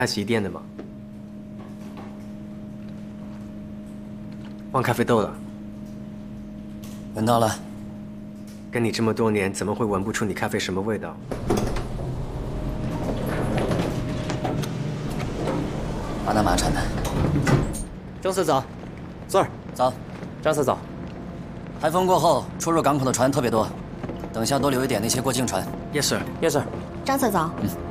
开洗衣店的吗？忘咖啡豆了。 闻到了。 跟你这么多年，怎么会闻不出你咖啡什么味道？ 巴拿马产的。 张社长，这儿。 早。 张社长， 台风过后，出入港口的船特别多，等下多留一点那些过境船。 Yes sir。 Yes sir。 张策长，